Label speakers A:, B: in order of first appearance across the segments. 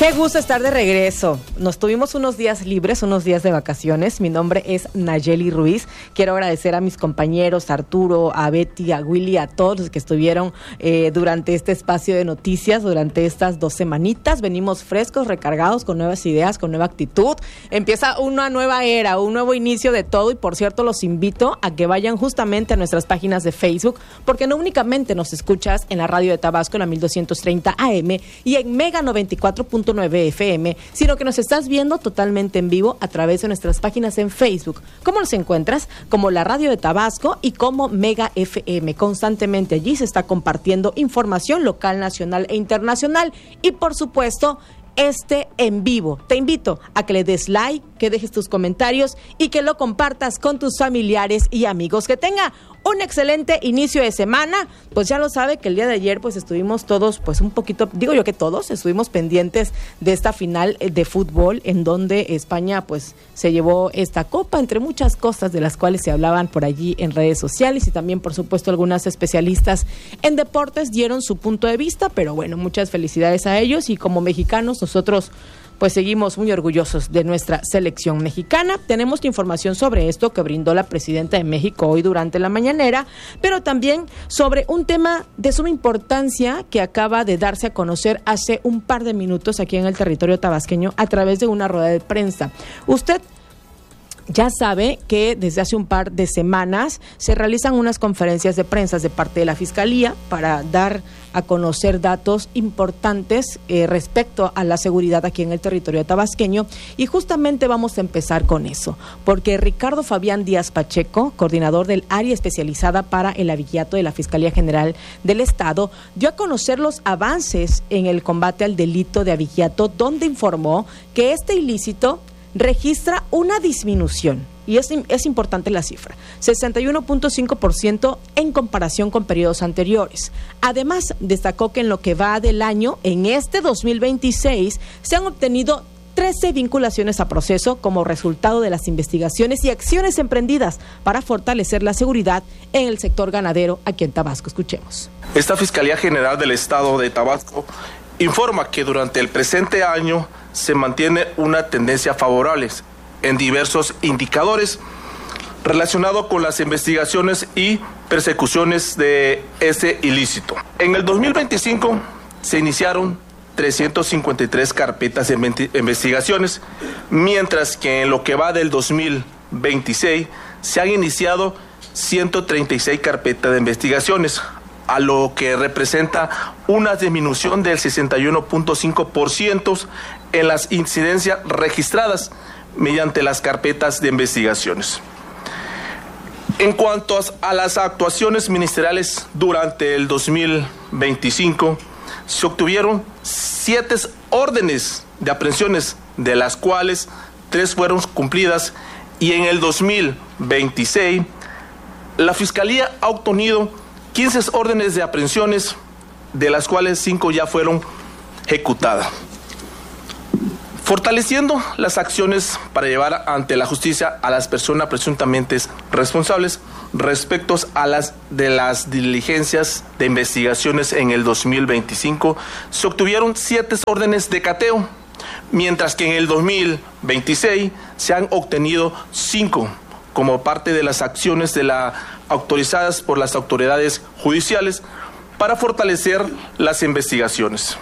A: Qué gusto estar de regreso. Nos tuvimos unos días libres, unos días de vacaciones. Mi nombre es Nayeli Ruiz. Quiero agradecer a mis compañeros, a Arturo, a Betty, a Willy, a todos los que estuvieron durante este espacio de noticias, durante estas 2 semanitas. Venimos frescos, recargados, con nuevas ideas, con nueva actitud. Empieza una nueva era, un nuevo inicio de todo. Y por cierto, los invito a que vayan justamente a nuestras páginas de Facebook, porque no únicamente nos escuchas en la radio de Tabasco, en la 1230 AM y en Mega 94.9 FM, sino que nos estás viendo totalmente en vivo a través de nuestras páginas en Facebook. ¿Cómo nos encuentras? Como la radio de Tabasco y como Mega FM. Constantemente allí se está compartiendo información local, nacional e internacional. Y por supuesto, en vivo. Te invito a que le des like, que dejes tus comentarios y que lo compartas con tus familiares y amigos. Que tenga un excelente inicio de semana. Pues ya lo sabe que el día de ayer pues estuvimos todos pues un poquito, digo yo que todos estuvimos pendientes de esta final de fútbol en donde España pues se llevó esta copa, entre muchas cosas de las cuales se hablaban por allí en redes sociales, y también por supuesto algunas especialistas en deportes dieron su punto de vista. Pero bueno, muchas felicidades a ellos, y como mexicanos nosotros pues seguimos muy orgullosos de nuestra selección mexicana. Tenemos información sobre esto que brindó la presidenta de México hoy durante la mañanera, pero también sobre un tema de suma importancia que acaba de darse a conocer hace un par de minutos aquí en el territorio tabasqueño a través de una rueda de prensa. Usted ya sabe que desde hace un par de semanas se realizan unas conferencias de prensa de parte de la Fiscalía para dar a conocer datos importantes respecto a la seguridad aquí en el territorio tabasqueño, y justamente vamos a empezar con eso, porque Ricardo Fabián Díaz Pacheco, coordinador del área especializada para el avigiato de la Fiscalía General del Estado, dio a conocer los avances en el combate al delito de avigiato, donde informó que este ilícito registra una disminución, y es importante la cifra, 61.5% en comparación con periodos anteriores. Además, destacó que en lo que va del año, en este 2026, se han obtenido 13 vinculaciones a proceso como resultado de las investigaciones y acciones emprendidas para fortalecer la seguridad en el sector ganadero aquí en Tabasco. Escuchemos.
B: Esta Fiscalía General del Estado de Tabasco informa que durante el presente año se mantiene una tendencia favorable en diversos indicadores relacionados con las investigaciones y persecuciones de ese ilícito. En el 2025 se iniciaron 353 carpetas de investigaciones, mientras que en lo que va del 2026 se han iniciado 136 carpetas de investigaciones, a lo que representa una disminución del 61.5% en las incidencias registradas mediante las carpetas de investigaciones. En cuanto a las actuaciones ministeriales durante el 2025, se obtuvieron 7 órdenes de aprehensiones, de las cuales 3 fueron cumplidas, y en el 2026 la Fiscalía ha obtenido 15 órdenes de aprehensiones, de las cuales 5 ya fueron ejecutadas, fortaleciendo las acciones para llevar ante la justicia a las personas presuntamente responsables respecto a las diligencias de investigaciones. En el 2025 se obtuvieron 7 órdenes de cateo, mientras que en el 2026 se han obtenido 5 como parte de las acciones autorizadas por las autoridades judiciales para fortalecer las investigaciones.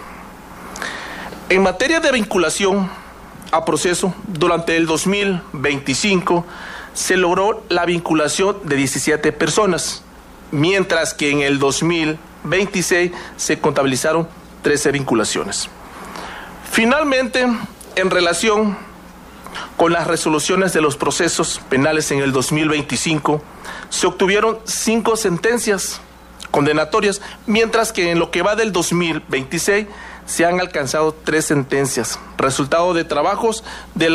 B: En materia de vinculación a proceso, durante el 2025 se logró la vinculación de 17 personas, mientras que en el 2026 se contabilizaron 13 vinculaciones. Finalmente, en relación con las resoluciones de los procesos penales en el 2025, se obtuvieron 5 sentencias condenatorias, mientras que en lo que va del 2026 se han alcanzado 3 sentencias, resultado de trabajos de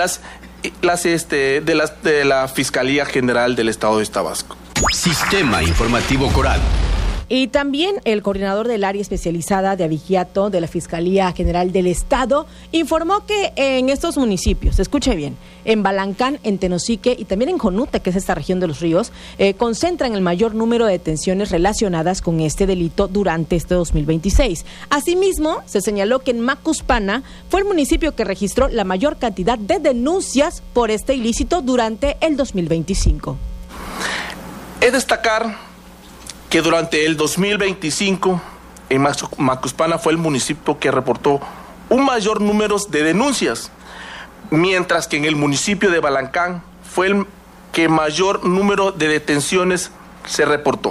B: la Fiscalía General del Estado de Tabasco.
C: Sistema Informativo Coral.
A: Y también el coordinador del área especializada de abigeato de la Fiscalía General del Estado informó que en estos municipios, escuche bien, en Balancán, en Tenosique y también en Jonuta, que es esta región de los ríos, concentran el mayor número de detenciones relacionadas con este delito durante este 2026. Asimismo, se señaló que en Macuspana fue el municipio que registró la mayor cantidad de denuncias por este ilícito durante el 2025.
B: Es destacar que durante el 2025 en Macuspana fue el municipio que reportó un mayor número de denuncias, mientras que en el municipio de Balancán fue el que mayor número de detenciones se reportó.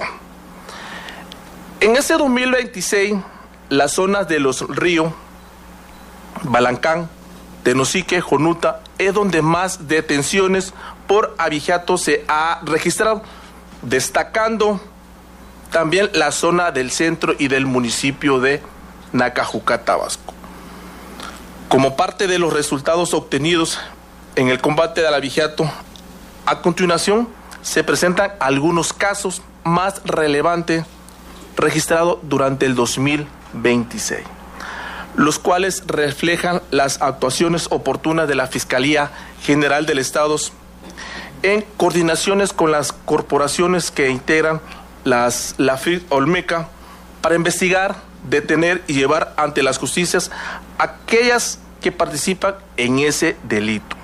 B: En ese 2026, las zonas de los ríos, Balancán, Tenosique, Jonuta, es donde más detenciones por abigeato se ha registrado, destacando también la zona del centro y del municipio de Nacajuca, Tabasco. Como parte de los resultados obtenidos en el combate al abigeato, a continuación se presentan algunos casos más relevantes registrados durante el 2026, los cuales reflejan las actuaciones oportunas de la Fiscalía General del Estado en coordinaciones con las corporaciones que integran la FID Olmeca para investigar, detener y llevar ante las justicias aquellas que participan en ese delito.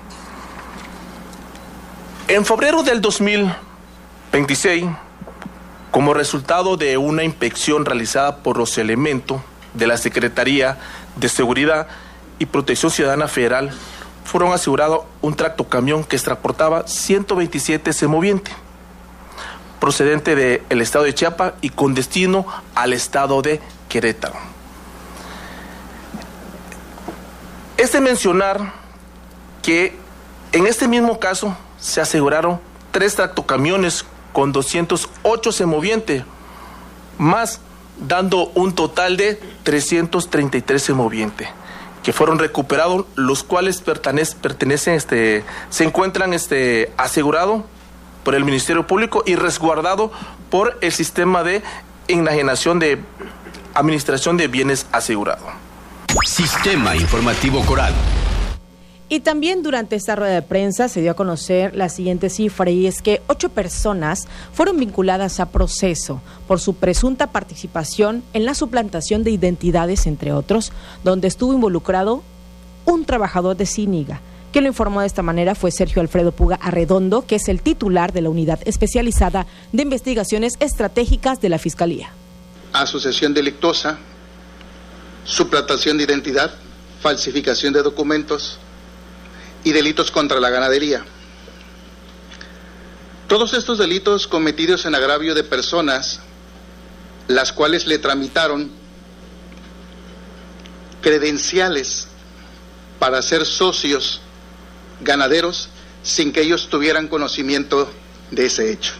B: En febrero del 2026, como resultado de una inspección realizada por los elementos de la Secretaría de Seguridad y Protección Ciudadana Federal, fueron asegurados un tractocamión que transportaba 127 semovientes, procedente del estado de Chiapas y con destino al estado de Querétaro. Es de mencionar que en este mismo caso se aseguraron 3 tractocamiones con 208 semovientes, más dando un total de 333 semovientes que fueron recuperados, los cuales se encuentran asegurados por el Ministerio Público y resguardado por el sistema de enajenación de administración de bienes asegurados.
C: Sistema Informativo Coral.
A: Y también durante esta rueda de prensa se dio a conocer la siguiente cifra, y es que 8 personas fueron vinculadas a proceso por su presunta participación en la suplantación de identidades, entre otros, donde estuvo involucrado un trabajador de Cíniga. Quien lo informó de esta manera fue Sergio Alfredo Puga Arredondo, que es el titular de la Unidad Especializada de Investigaciones Estratégicas de la Fiscalía.
D: Asociación delictuosa, suplantación de identidad, falsificación de documentos y delitos contra la ganadería. Todos estos delitos cometidos en agravio de personas, las cuales le tramitaron credenciales para ser socios ganaderos sin que ellos tuvieran conocimiento de ese hecho.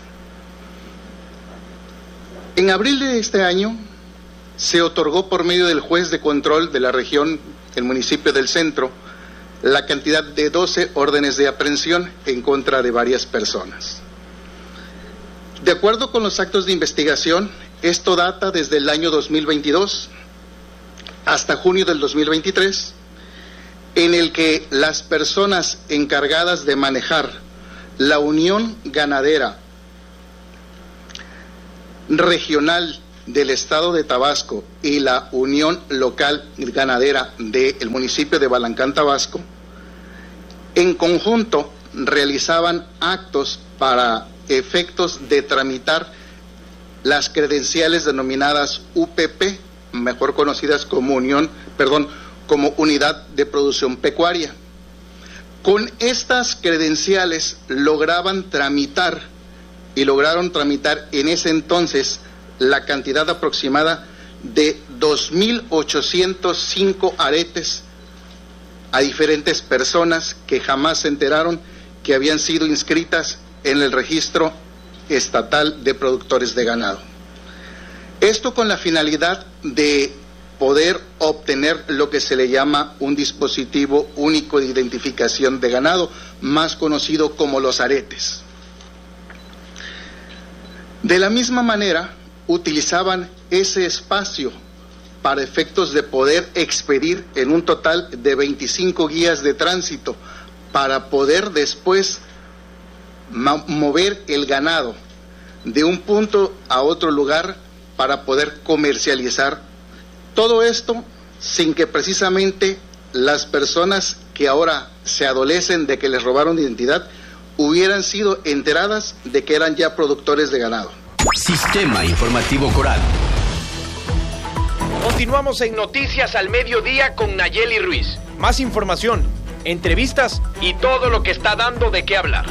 D: En abril de este año se otorgó por medio del juez de control de la región, el municipio del Centro, la cantidad de 12 órdenes de aprehensión en contra de varias personas. De acuerdo con los actos de investigación, esto data desde el año 2022 hasta junio del 2023, en el que las personas encargadas de manejar la Unión Ganadera Regional del Estado de Tabasco y la Unión Local Ganadera del municipio de Balancán, Tabasco, en conjunto realizaban actos para efectos de tramitar las credenciales denominadas UPP, mejor conocidas como como Unidad de Producción Pecuaria. Con estas credenciales lograron tramitar en ese entonces la cantidad aproximada de 2.805 aretes a diferentes personas que jamás se enteraron que habían sido inscritas en el registro estatal de productores de ganado. Esto con la finalidad de poder obtener lo que se le llama un dispositivo único de identificación de ganado, más conocido como los aretes. De la misma manera, utilizaban ese espacio para efectos de poder expedir en un total de 25 guías de tránsito para poder después mover el ganado de un punto a otro lugar para poder comercializar. Todo esto sin que precisamente las personas que ahora se adolecen de que les robaron identidad hubieran sido enteradas de que eran ya productores de ganado.
C: Sistema Informativo Coral.
E: Continuamos en Noticias al Mediodía con Nayeli Ruiz. Más información, entrevistas y todo lo que está dando de qué hablar.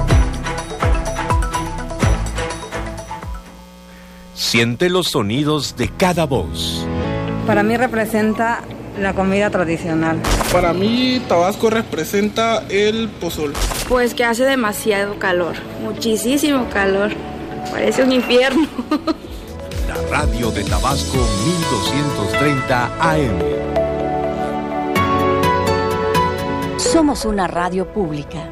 F: Siente los sonidos de cada voz.
G: Para mí representa la comida tradicional.
H: Para mí Tabasco representa el pozol.
I: Pues que hace demasiado calor, muchísimo calor. Parece un infierno.
F: La radio de Tabasco 1230 AM.
J: Somos una radio pública.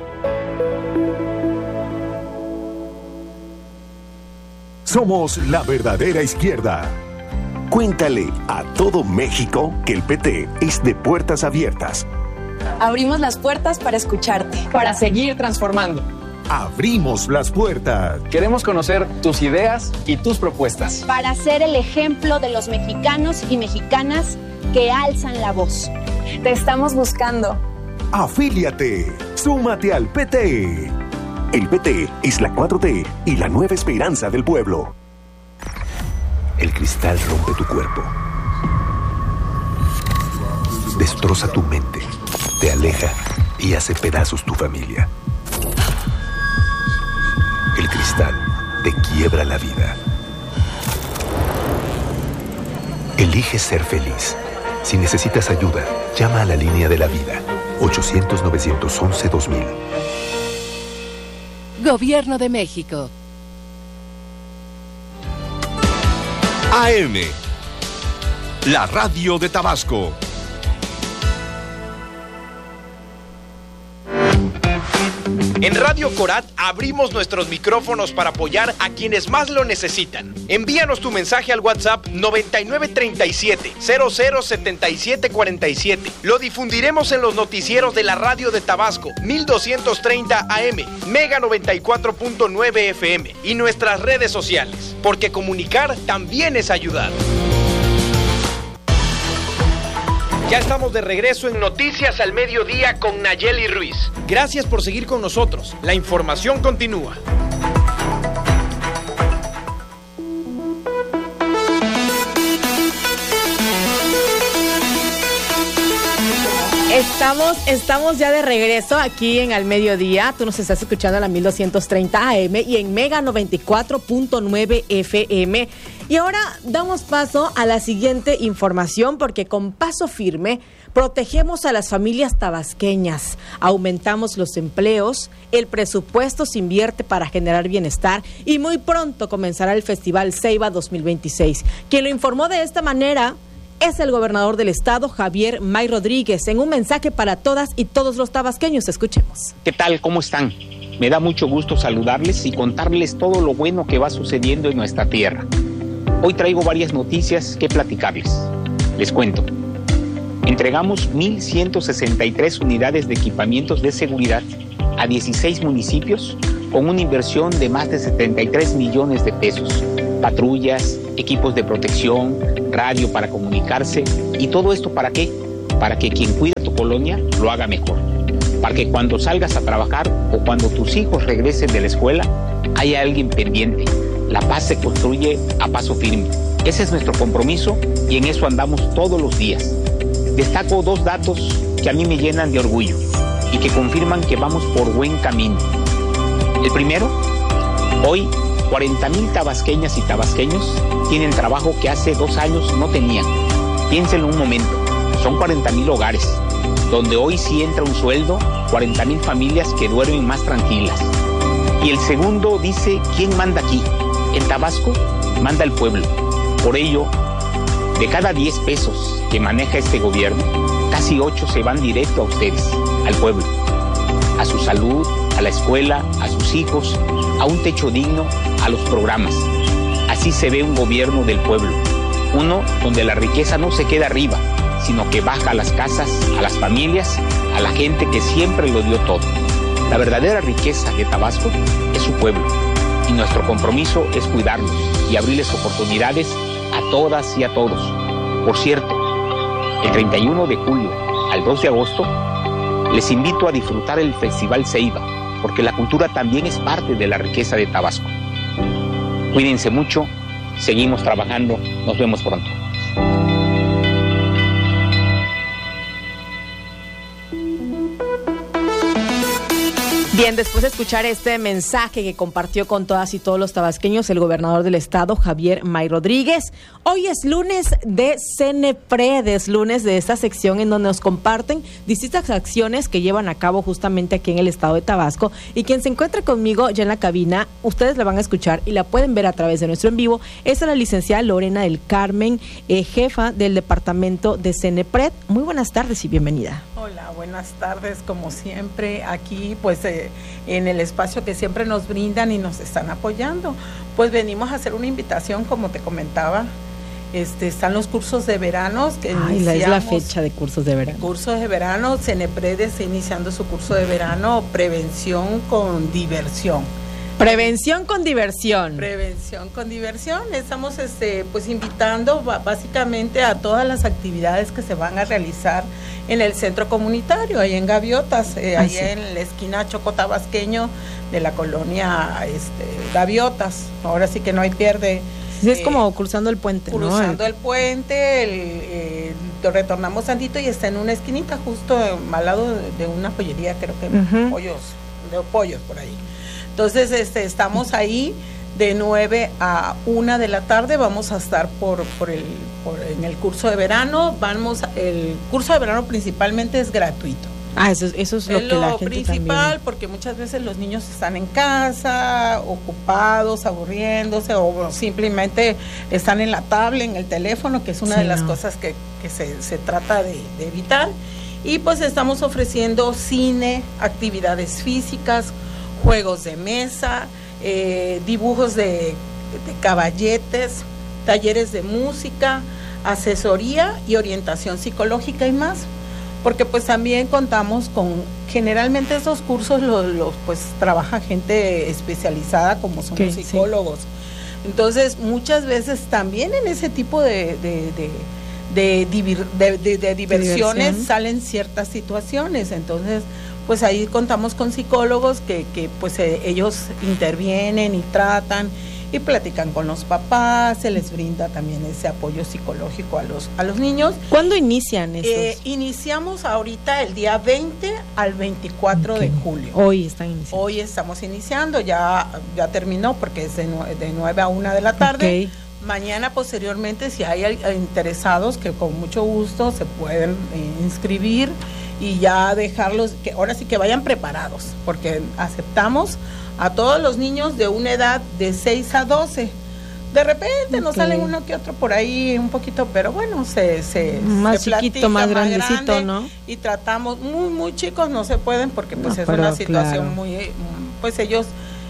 K: Somos la verdadera izquierda. Cuéntale a todo México que el PT es de puertas abiertas.
L: Abrimos las puertas para escucharte.
M: Para seguir transformando.
K: Abrimos las puertas.
M: Queremos conocer tus ideas y tus propuestas.
N: Para ser el ejemplo de los mexicanos y mexicanas que alzan la voz.
L: Te estamos buscando.
K: Afíliate. Súmate al PT. El PT es la 4T y la nueva esperanza del pueblo. El cristal rompe tu cuerpo. Destroza tu mente. Te aleja y hace pedazos tu familia. El cristal te quiebra la vida. Elige ser feliz. Si necesitas ayuda, llama a la línea de la vida. 800-911-2000.
J: Gobierno de México.
F: AM, la radio de Tabasco.
E: En Radio Corat abrimos nuestros micrófonos para apoyar a quienes más lo necesitan. Envíanos tu mensaje al WhatsApp 9937-007747. Lo difundiremos en los noticieros de la radio de Tabasco 1230 AM, Mega 94.9 FM y nuestras redes sociales, porque comunicar también es ayudar. Ya estamos de regreso en Noticias al Mediodía con Nayeli Ruiz. Gracias por seguir con nosotros. La información continúa.
A: Estamos ya de regreso aquí en Al Mediodía. Tú nos estás escuchando a la 1230 AM y en Mega 94.9 FM. Y ahora damos paso a la siguiente información, porque con paso firme protegemos a las familias tabasqueñas, aumentamos los empleos, el presupuesto se invierte para generar bienestar y muy pronto comenzará el Festival Ceiba 2026. Quien lo informó de esta manera es el gobernador del estado, Javier May Rodríguez, en un mensaje para todas y todos los tabasqueños. Escuchemos.
O: ¿Qué tal? ¿Cómo están? Me da mucho gusto saludarles y contarles todo lo bueno que va sucediendo en nuestra tierra. Hoy traigo varias noticias que platicarles. Les cuento. Entregamos 1,163 unidades de equipamientos de seguridad a 16 municipios con una inversión de más de 73 millones de pesos. Patrullas, equipos de protección, radio para comunicarse. ¿Y todo esto para qué? Para que quien cuida tu colonia lo haga mejor. Para que cuando salgas a trabajar o cuando tus hijos regresen de la escuela, haya alguien pendiente. La paz se construye a paso firme. Ese es nuestro compromiso y en eso andamos todos los días. Destaco 2 datos que a mí me llenan de orgullo y que confirman que vamos por buen camino. El primero, hoy 40,000 tabasqueñas y tabasqueños tienen trabajo que hace 2 años no tenían. Piénsenlo un momento, son 40,000 hogares, donde hoy sí entra un sueldo, 40,000 familias que duermen más tranquilas. Y el segundo dice, ¿quién manda aquí? En Tabasco manda el pueblo. Por ello, de cada 10 pesos que maneja este gobierno, casi 8 se van directo a ustedes, al pueblo, a su salud, a la escuela, a sus hijos, a un techo digno, a los programas. Así se ve un gobierno del pueblo, uno donde la riqueza no se queda arriba, sino que baja a las casas, a las familias, a la gente que siempre lo dio todo. La verdadera riqueza de Tabasco es su pueblo, y nuestro compromiso es cuidarlos y abrirles oportunidades a todas y a todos. Por cierto, el 31 de julio al 2 de agosto, les invito a disfrutar el Festival Ceiba, porque la cultura también es parte de la riqueza de Tabasco. Cuídense mucho, seguimos trabajando, nos vemos pronto.
A: Bien, después de escuchar este mensaje que compartió con todas y todos los tabasqueños el gobernador del estado, Javier May Rodríguez, hoy es lunes de CENEPRED, es lunes de esta sección en donde nos comparten distintas acciones que llevan a cabo justamente aquí en el estado de Tabasco, y quien se encuentra conmigo ya en la cabina, ustedes la van a escuchar y la pueden ver a través de nuestro en vivo, es la licenciada Lorena del Carmen, jefa del departamento de CENEPRED. Muy buenas tardes y bienvenida.
P: Hola, buenas tardes, como siempre, aquí pues en el espacio que siempre nos brindan y nos están apoyando. Pues venimos a hacer una invitación, como te comentaba, están los cursos de verano.
A: Es la fecha de cursos de verano.
P: Cursos de verano, CENEPRED está iniciando su curso de verano, Prevención con Diversión.
A: Prevención con diversión.
P: Prevención con diversión. Estamos pues invitando básicamente a todas las actividades que se van a realizar en el centro comunitario, ahí en Gaviotas, ahí en la esquina Choco Tabasqueño de la colonia Gaviotas. Ahora sí que no hay pierde.
A: Sí, es como cruzando el puente,
P: cruzando el puente, retornamos tantito y está en una esquinita justo al lado de una pollería, creo que pollos por ahí. Entonces estamos ahí de 9 a 1 de la tarde, vamos a estar en el curso de verano. El curso de verano principalmente es gratuito.
A: Eso es lo que la gente
P: principal
A: también.
P: Porque muchas veces los niños están en casa, ocupados, aburriéndose, o simplemente están en la tablet, en el teléfono, que es una de las cosas que se trata de evitar. Y pues estamos ofreciendo cine, actividades físicas, juegos de mesa, dibujos de caballetes, talleres de música, asesoría y orientación psicológica y más, porque pues también contamos con, generalmente estos cursos los pues trabaja gente especializada como son los psicólogos. Entonces muchas veces también en ese tipo de diversiones salen ciertas situaciones. Entonces pues ahí contamos con psicólogos que pues ellos intervienen y tratan y platican con los papás, se les brinda también ese apoyo psicológico a los niños.
A: ¿Cuándo inician estos?
P: Iniciamos ahorita el día 20 al 24 de julio.
A: Hoy están iniciando.
P: Hoy estamos iniciando, ya terminó porque es de 9 a 1 de la tarde. Mañana posteriormente, si hay interesados, que con mucho gusto se pueden inscribir y ya dejarlos, que ahora sí que vayan preparados, porque aceptamos a todos los niños de una edad de 6 a 12. De repente nos salen uno que otro por ahí un poquito, pero bueno,
A: más
P: se
A: chiquito,
P: platica,
A: más grandecito,
P: grande,
A: ¿no?
P: Y tratamos, muy chicos no se pueden, porque pues es una situación muy, pues ellos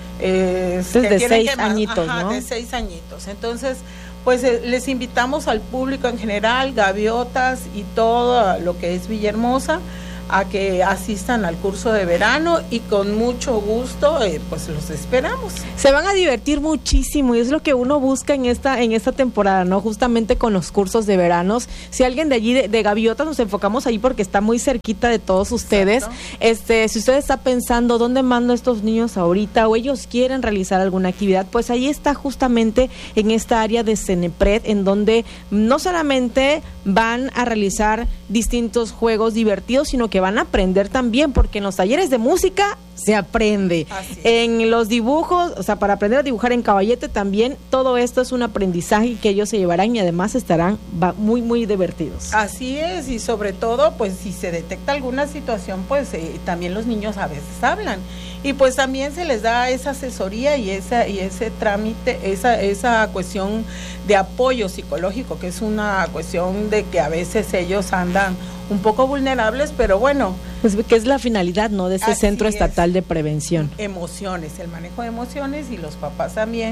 A: de 6 añitos, ¿no?
P: De 6 añitos. Entonces, pues les invitamos al público en general, Gaviotas y todo lo que es Villahermosa, a que asistan al curso de verano y con mucho gusto pues los esperamos.
A: Se van a divertir muchísimo y es lo que uno busca en esta temporada, ¿no? Justamente con los cursos de veranos. Si alguien de allí de Gaviotas, nos enfocamos ahí porque está muy cerquita de todos ustedes. Si usted está pensando dónde mando a estos niños ahorita o ellos quieren realizar alguna actividad, pues ahí está justamente en esta área de CENEPRED, en donde no solamente van a realizar distintos juegos divertidos, sino que van a aprender también, porque en los talleres de música se aprende. En los dibujos, o sea, para aprender a dibujar en caballete también, todo esto es un aprendizaje que ellos se llevarán y además estarán muy, muy divertidos.
P: Así es, y sobre todo, pues si se detecta alguna situación, pues también los niños a veces hablan. Y pues también se les da esa asesoría y ese trámite, esa cuestión de apoyo psicológico, que es una cuestión de que a veces ellos andan un poco vulnerables, pero bueno.
A: Pues que es la finalidad, ¿no?, de ese Centro Estatal de Prevención.
P: Emociones, el manejo de emociones, y los papás también,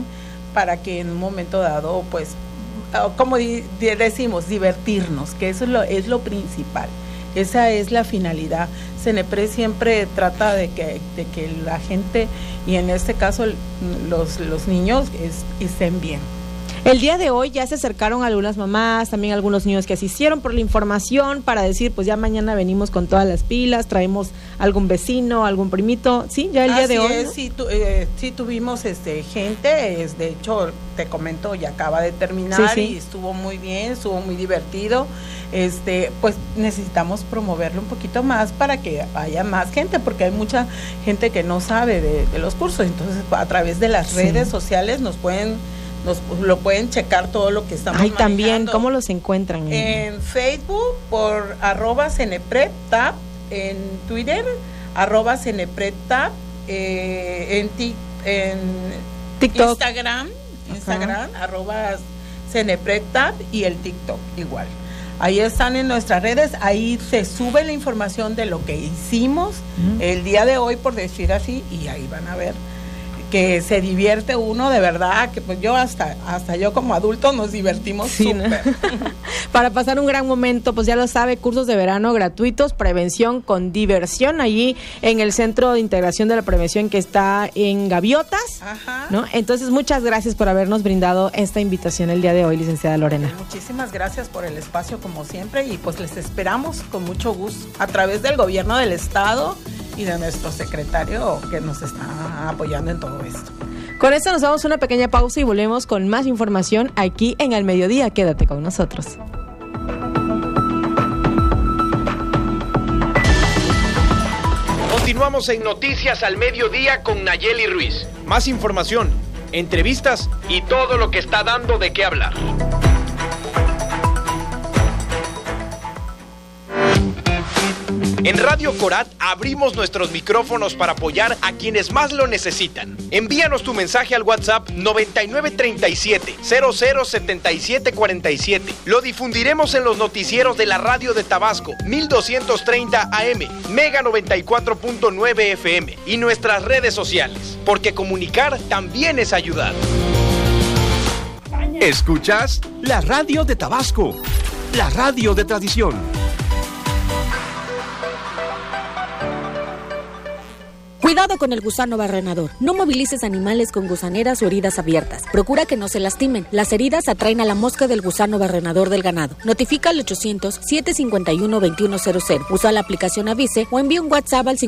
P: para que en un momento dado, pues, como decimos, divertirnos, que eso es lo principal. Esa es la finalidad. CENEPRED siempre trata de que la gente, y en este caso los niños, estén bien.
A: El día de hoy ya se acercaron algunas mamás, también algunos niños que asistieron por la información para decir, pues ya mañana venimos con todas las pilas, traemos algún vecino, algún primito, ¿sí? Ya el día de hoy, ¿no?
P: Sí tuvimos gente, de hecho, te comento, ya acaba de terminar, sí. Y estuvo muy bien, estuvo muy divertido. Pues necesitamos promoverlo un poquito más para que haya más gente, porque hay mucha gente que no sabe de los cursos, entonces a través de las redes sociales lo pueden checar todo lo que estamos manejando.
A: También, ¿cómo los encuentran?
P: En Facebook por @CenepredTab, en Twitter @CenepredTab, en TikTok, Instagram @CenepredTab y el TikTok igual. Ahí están en nuestras redes, ahí se sube la información de lo que hicimos el día de hoy, por decir así, y ahí van a ver que se divierte uno de verdad, que pues yo hasta yo como adulto nos divertimos súper.
A: Para pasar un gran momento, pues ya lo sabe, cursos de verano gratuitos, prevención con diversión, allí en el Centro de Integración de la Prevención que está en Gaviotas, ¿no? Entonces, muchas gracias por habernos brindado esta invitación el día de hoy, licenciada Lorena.
P: Muchísimas gracias por el espacio como siempre, y pues les esperamos con mucho gusto a través del gobierno del estado y de nuestro secretario que nos está apoyando en todo esto.
A: Con esto nos damos una pequeña pausa y volvemos con más información aquí en Al Mediodía. Quédate con nosotros.
E: Continuamos en Noticias al Mediodía con Nayeli Ruiz. Más información, entrevistas y todo lo que está dando de qué hablar. En Radio Corat abrimos nuestros micrófonos para apoyar a quienes más lo necesitan. Envíanos tu mensaje al WhatsApp 9937-007747. Lo difundiremos en los noticieros de la radio de Tabasco, 1230 AM, Mega 94.9 FM y nuestras redes sociales, porque comunicar también es ayudar.
F: Escuchas la radio de Tabasco, la radio de tradición.
Q: Cuidado con el gusano barrenador. No movilices animales con gusaneras o heridas abiertas. Procura que no se lastimen. Las heridas atraen a la mosca del gusano barrenador del ganado. Notifica al 800-751-2100. Usa la aplicación Avise o envía un WhatsApp al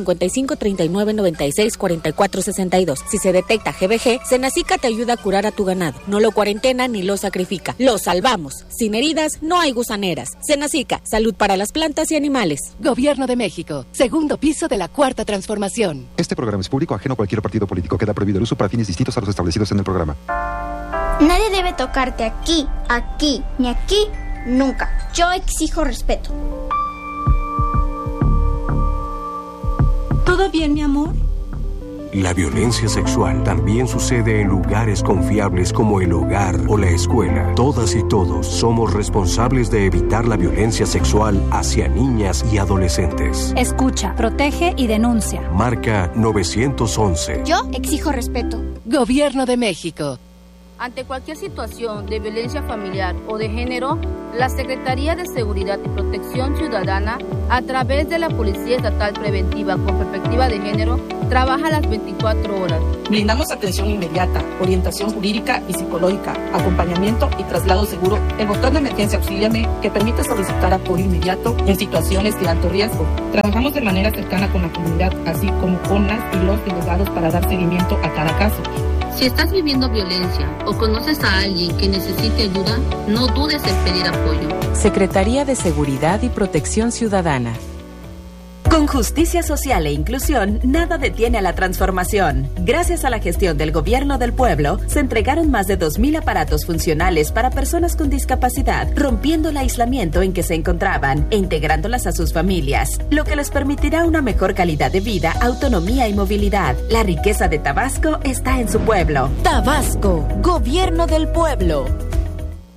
Q: 5539964462. Si se detecta GBG, Senacica te ayuda a curar a tu ganado. No lo cuarentena ni lo sacrifica. Lo salvamos. Sin heridas no hay gusaneras. Senacica, salud para las plantas y animales.
J: Gobierno de México. Segundo piso de la Cuarta Transformación.
R: Este programa es público, ajeno a cualquier partido político. Queda prohibido el uso para fines distintos a los establecidos en el programa.
S: Nadie debe tocarte aquí, ni aquí, nunca. Yo exijo respeto.
T: ¿Todo bien, mi amor?
K: La violencia sexual también sucede en lugares confiables como el hogar o la escuela. Todas y todos somos responsables de evitar la violencia sexual hacia niñas y adolescentes.
T: Escucha, protege y denuncia.
K: Marca 911.
S: Yo exijo respeto.
J: Gobierno de México.
U: Ante cualquier situación de violencia familiar o de género, la Secretaría de Seguridad y Protección Ciudadana, a través de la Policía Estatal Preventiva con Perspectiva de Género, trabaja las 24 horas.
V: Brindamos atención inmediata, orientación jurídica y psicológica, acompañamiento y traslado seguro. El botón de emergencia Auxíliame, que permite solicitar apoyo inmediato en situaciones de alto riesgo. Trabajamos de manera cercana con la comunidad, así como con las y los delegados para dar seguimiento a cada caso.
U: Si estás viviendo violencia o conoces a alguien que necesite ayuda, no dudes en pedir apoyo.
J: Secretaría de Seguridad y Protección Ciudadana.
W: Con justicia social e inclusión, nada detiene a la transformación. Gracias a la gestión del Gobierno del Pueblo, se entregaron más de 2,000 aparatos funcionales para personas con discapacidad, rompiendo el aislamiento en que se encontraban e integrándolas a sus familias, lo que les permitirá una mejor calidad de vida, autonomía y movilidad. La riqueza de Tabasco está en su pueblo.
J: Tabasco, Gobierno del Pueblo.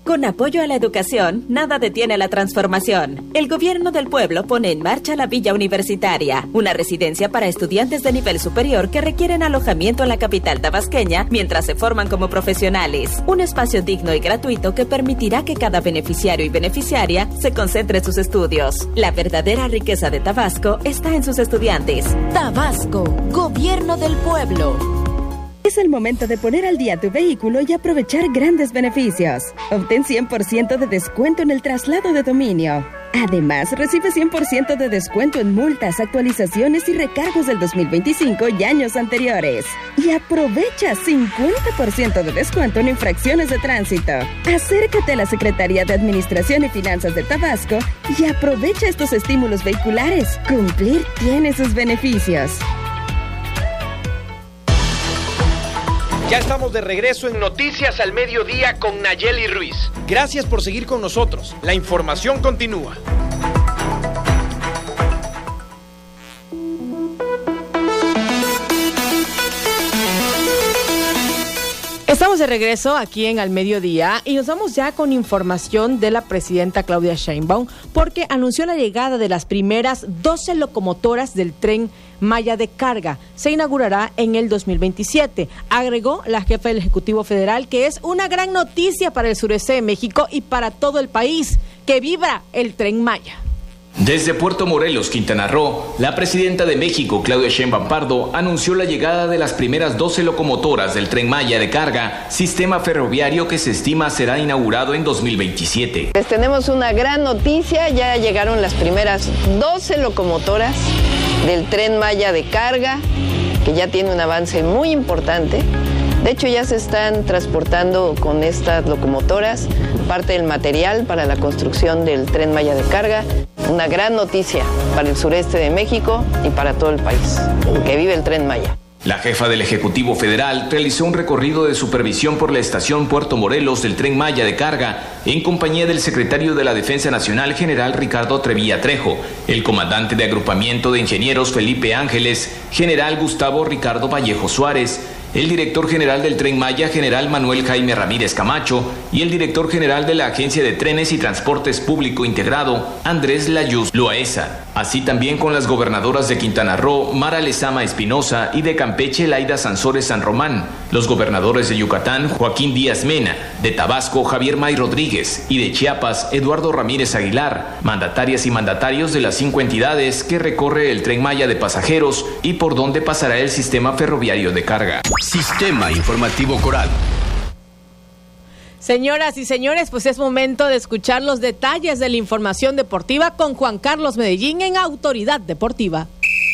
W: Con apoyo a la educación, nada detiene la transformación. El Gobierno del Pueblo pone en marcha la Villa Universitaria, una residencia para estudiantes de nivel superior que requieren alojamiento en la capital tabasqueña mientras se forman como profesionales. Un espacio digno y gratuito que permitirá que cada beneficiario y beneficiaria se concentre en sus estudios. La verdadera riqueza de Tabasco está en sus estudiantes.
Q: Tabasco, Gobierno del Pueblo.
B: Es el momento de poner al día tu vehículo y aprovechar grandes beneficios. Obtén 100% de descuento en el traslado de dominio. Además, recibe 100% de descuento en multas, actualizaciones y recargos del 2025 y años anteriores. Y aprovecha 50% de descuento en infracciones de tránsito. Acércate a la Secretaría de Administración y Finanzas de Tabasco y aprovecha estos estímulos vehiculares. Cumplir tiene sus beneficios.
E: Ya estamos de regreso en Noticias al Mediodía con Nayeli Ruiz. Gracias por seguir con nosotros. La información continúa.
A: Estamos de regreso aquí en Al Mediodía y nos vamos ya con información de la presidenta Claudia Sheinbaum porque anunció la llegada de las primeras 12 locomotoras del Tren Maya de carga. Se inaugurará en el 2027. Agregó la jefa del Ejecutivo Federal que es una gran noticia para el sureste de México y para todo el país. ¡Que viva el Tren Maya!
C: Desde Puerto Morelos, Quintana Roo, la presidenta de México, Claudia Sheinbaum Pardo, anunció la llegada de las primeras 12 locomotoras del Tren Maya de carga, sistema ferroviario que se estima será inaugurado en 2027.
D: Les tenemos una gran noticia, ya llegaron las primeras 12 locomotoras del Tren Maya de carga, que ya tiene un avance muy importante. De hecho, ya se están transportando con estas locomotoras parte del material para la construcción del Tren Maya de carga. Una gran noticia para el sureste de México y para todo el país. Que vive el Tren Maya.
C: La jefa del Ejecutivo Federal realizó un recorrido de supervisión por la estación Puerto Morelos del Tren Maya de carga en compañía del secretario de la Defensa Nacional, general Ricardo Trevilla Trejo, el comandante de agrupamiento de ingenieros Felipe Ángeles, general Gustavo Ricardo Vallejo Suárez, el director general del Tren Maya, general Manuel Jaime Ramírez Camacho, y el director general de la Agencia de Trenes y Transportes Público Integrado, Andrés Layuz Loaesa, así también con las gobernadoras de Quintana Roo, Mara Lezama Espinosa, y de Campeche, Laida Sansores San Román, los gobernadores de Yucatán, Joaquín Díaz Mena, de Tabasco, Javier May Rodríguez, y de Chiapas, Eduardo Ramírez Aguilar, mandatarias y mandatarios de las 5 entidades que recorre el Tren Maya de pasajeros y por donde pasará el sistema ferroviario de carga.
X: Sistema Informativo Coral.
A: Señoras y señores, pues es momento de escuchar los detalles de la información deportiva con Juan Carlos Medellín en Autoridad Deportiva.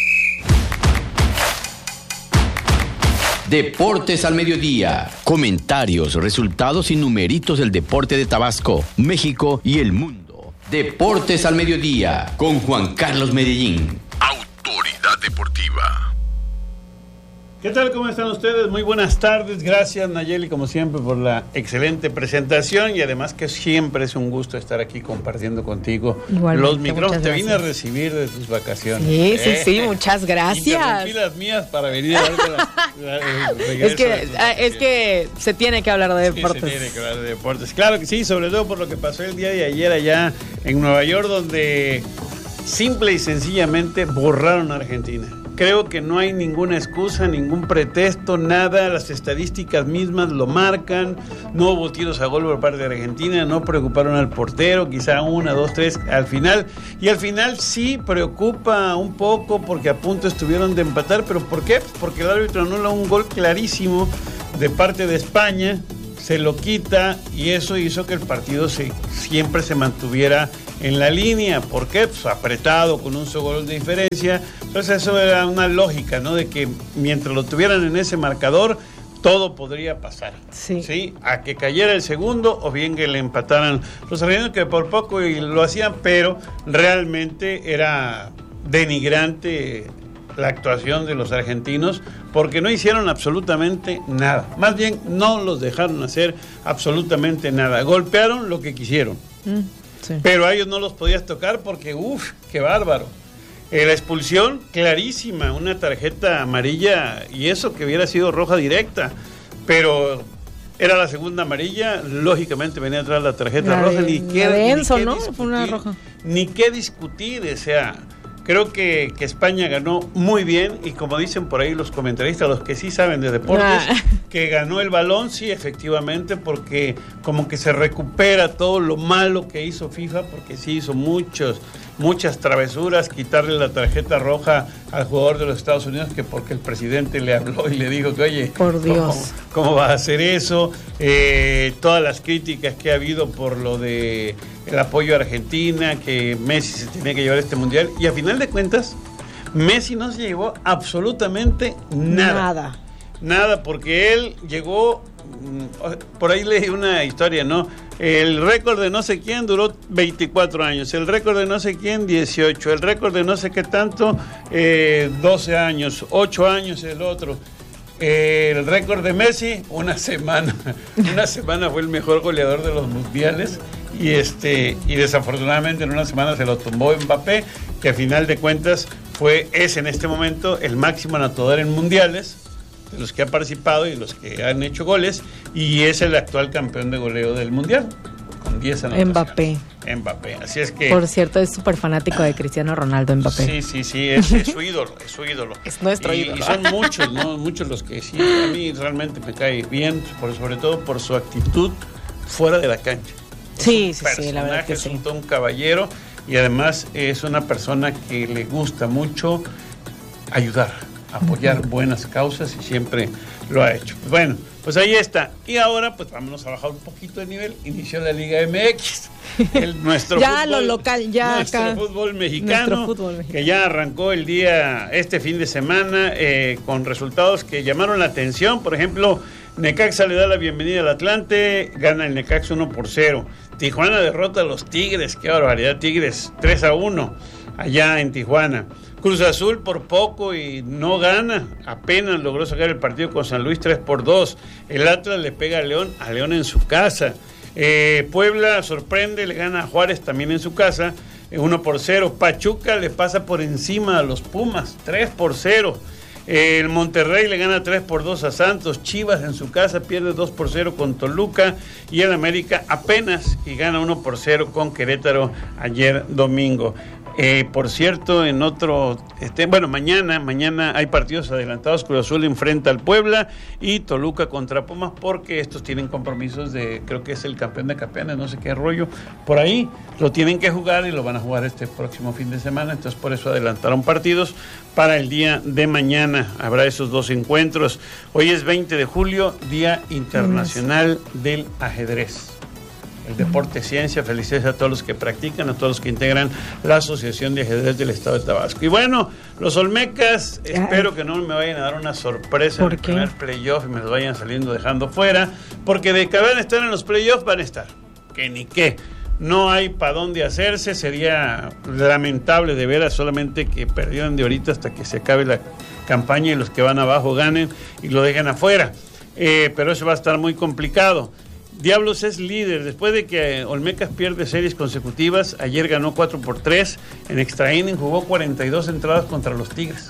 X: Deportes al mediodía. Comentarios, resultados y numeritos del deporte de Tabasco, México y el mundo. Deportes al mediodía con Juan Carlos Medellín.
Y: Autoridad Deportiva.
Z: ¿Qué tal? ¿Cómo están ustedes? Muy buenas tardes. Gracias, Nayeli, como siempre, por la excelente presentación y además que siempre es un gusto estar aquí compartiendo contigo los micrófonos. Te vine a recibir de tus vacaciones.
A: Sí, muchas gracias.
Z: Interrumpí las mías para venir a ver
A: es que se tiene que hablar de deportes.
Z: Sí, se tiene que hablar de deportes. Claro que sí, sobre todo por lo que pasó el día de ayer allá en Nueva York, donde simple y sencillamente borraron a Argentina. Creo que no hay ninguna excusa, ningún pretexto, nada. Las estadísticas mismas lo marcan. No hubo tiros a gol por parte de Argentina, no preocuparon al portero, quizá 1, 2, 3 al final. Y al final sí preocupa un poco porque a punto estuvieron de empatar. ¿Pero por qué? Porque el árbitro anula un gol clarísimo de parte de España, se lo quita y eso hizo que el partido siempre se mantuviera en la línea. ¿Por qué? Pues apretado, con un solo gol de diferencia. Entonces eso era una lógica, ¿no? De que mientras lo tuvieran en ese marcador, todo podría pasar. Sí. A que cayera el segundo o bien que le empataran los argentinos, que por poco y lo hacían, pero realmente era denigrante la actuación de los argentinos porque no hicieron absolutamente nada. Más bien, no los dejaron hacer absolutamente nada. Golpearon lo que quisieron. Sí. Pero a ellos no los podías tocar porque, qué bárbaro. La expulsión, clarísima, una tarjeta amarilla y eso que hubiera sido roja directa. Pero Era la segunda amarilla, lógicamente venía atrás la tarjeta roja,
A: ¿no?
Z: Fue
A: una roja.
Z: Ni qué discutir, o sea, creo que España ganó muy bien y como dicen por ahí los comentaristas, los que sí saben de deportes, que ganó el balón, sí, efectivamente, porque como que se recupera todo lo malo que hizo FIFA, porque sí hizo muchas travesuras, quitarle la tarjeta roja al jugador de los Estados Unidos, que porque el presidente le habló y le dijo que, oye,
A: por Dios,
Z: ¿cómo va a hacer eso? Todas las críticas que ha habido por lo de el apoyo a Argentina, que Messi se tenía que llevar este mundial, y a final de cuentas, Messi no se llevó absolutamente nada. Nada, porque él llegó, por ahí leí una historia, ¿no? El récord de no sé quién duró 24 años, el récord de no sé quién 18, el récord de no sé qué tanto 12 años, 8 años el otro. El récord de Messi, una semana. Una semana fue el mejor goleador de los mundiales y desafortunadamente en una semana se lo tumbó Mbappé, que a final de cuentas es en este momento el máximo anotador en mundiales, de los que ha participado y los que han hecho goles, y es el actual campeón de goleo del mundial, con 10 anotaciones. Mbappé, así es que...
A: Por cierto, es súper fanático de Cristiano Ronaldo, Mbappé.
Z: Sí, es su ídolo,
A: Es nuestro ídolo.
Z: Y son muchos, ¿no? Muchos los que sí, a mí realmente me cae bien, sobre todo por su actitud fuera de la cancha.
A: Sí, la verdad que
Z: es un caballero, y además es una persona que le gusta mucho ayudar, apoyar buenas causas, y siempre lo ha hecho. Bueno, pues ahí está. Y ahora, pues vámonos a bajar un poquito de nivel. Inició la Liga MX. Nuestro
A: ya
Z: fútbol,
A: lo local, ya
Z: nuestro
A: acá.
Z: Fútbol mexicano, que ya arrancó este fin de semana, con resultados que llamaron la atención. Por ejemplo, Necaxa le da la bienvenida al Atlante, gana el Necaxa 1-0. Tijuana derrota a los Tigres, qué barbaridad, Tigres 3-1 allá en Tijuana. Cruz Azul por poco y no gana, apenas logró sacar el partido con San Luis 3-2. El Atlas le pega a León en su casa. Puebla sorprende, le gana a Juárez también en su casa, 1-0. Pachuca le pasa por encima a los Pumas, 3-0. El Monterrey le gana 3-2 a Santos. Chivas en su casa pierde 2-0 con Toluca, y el América apenas y gana 1-0 con Querétaro ayer domingo. Por cierto, en otro, mañana hay partidos adelantados. Cruz Azul enfrenta al Puebla y Toluca contra Pumas, porque estos tienen compromisos creo que es el campeón de campeones, no sé qué rollo, por ahí lo tienen que jugar y lo van a jugar este próximo fin de semana, entonces por eso adelantaron partidos para el día de mañana. Habrá esos dos encuentros. Hoy es 20 de julio, Día Internacional del Ajedrez. El deporte ciencia, felicidades a todos los que practican, a todos los que integran la Asociación de Ajedrez del Estado de Tabasco. Y bueno, los Olmecas, espero que no me vayan a dar una sorpresa en el primer playoff y me los vayan saliendo dejando fuera, porque de que van a estar en los playoffs, van a estar. Que ni qué. No hay para dónde hacerse, sería lamentable de veras, solamente que perdieran de ahorita hasta que se acabe la campaña y los que van abajo ganen y lo dejen afuera. Pero eso va a estar muy complicado. Diablos es líder, después de que Olmecas pierde series consecutivas. Ayer ganó 4-3, en extra inning jugó 42 entradas contra los Tigres.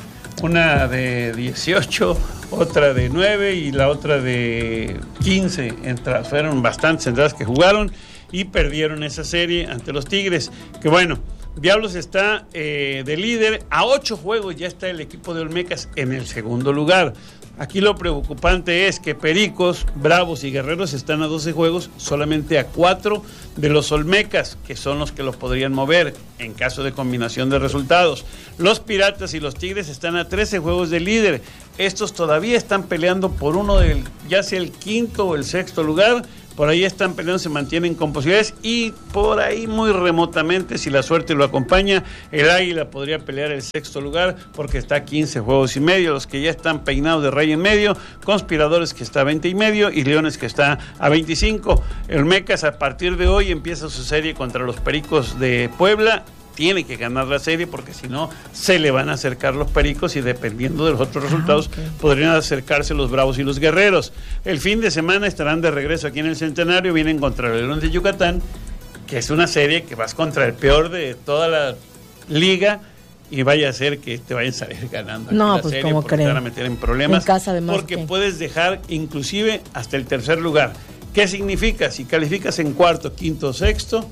Z: Una de 18, otra de 9 y la otra de 15 entradas. Fueron bastantes entradas que jugaron y perdieron esa serie ante los Tigres. Que bueno, Diablos está de líder, a 8 juegos ya está el equipo de Olmecas en el segundo lugar. Aquí lo preocupante es que Pericos, Bravos y Guerreros están a 12 juegos, solamente a 4 de los Olmecas, que son los que los podrían mover en caso de combinación de resultados. Los Piratas y los Tigres están a 13 juegos de líder. Estos todavía están peleando por uno ya sea el quinto o el sexto lugar. Por ahí están peleando, se mantienen con posibilidades, y por ahí muy remotamente, si la suerte lo acompaña, el Águila podría pelear el sexto lugar porque está a 15 juegos y medio. Los que ya están peinados de raya en medio, Conspiradores que está a 20 y medio y Leones que está a 25. El Olmecas a partir de hoy empieza su serie contra los Pericos de Puebla. Tiene que ganar la serie porque si no se le van a acercar los Pericos y dependiendo de los otros resultados podrían acercarse los Bravos y los Guerreros. El fin de semana estarán de regreso aquí en el Centenario, vienen contra el León de Yucatán, que es una serie que vas contra el peor de toda la liga y vaya a ser que te vayan a salir ganando.
A: No,
Z: la
A: pues
Z: serie,
A: como
Z: porque te van a meter en problemas.
A: En casa además.
Z: Porque puedes dejar inclusive hasta el tercer lugar. ¿Qué significa? Si calificas en cuarto, quinto, sexto,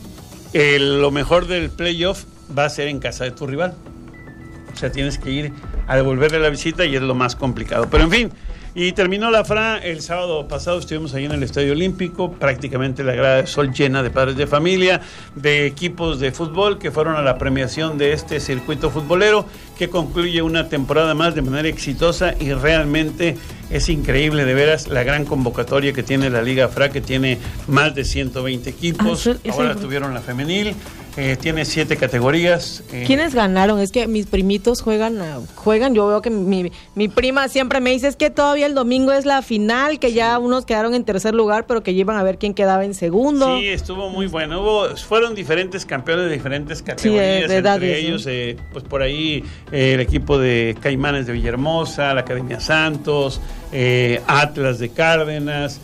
Z: lo mejor del playoff va a ser en casa de tu rival. O sea, tienes que ir a devolverle la visita y es lo más complicado. Pero en fin, y terminó la FRA el sábado pasado, estuvimos ahí en el Estadio Olímpico, prácticamente la grada de sol llena de padres de familia, de equipos de fútbol que fueron a la premiación de este circuito futbolero que concluye una temporada más de manera exitosa y realmente es increíble de veras la gran convocatoria que tiene la Liga FRA, que tiene más de 120 equipos, ahora tuvieron la femenil. Tiene 7 categorías.
A: ¿Quiénes ganaron? Es que mis primitos juegan. Yo veo que mi prima siempre me dice, es que todavía el domingo es la final, que ya unos quedaron en tercer lugar, pero que llevan a ver quién quedaba en segundo.
Z: Sí, estuvo muy bueno. Fueron diferentes campeones de diferentes categorías,
A: de edades,
Z: entre ellos, pues por ahí el equipo de Caimanes de Villahermosa, la Academia Santos, Atlas de Cárdenas,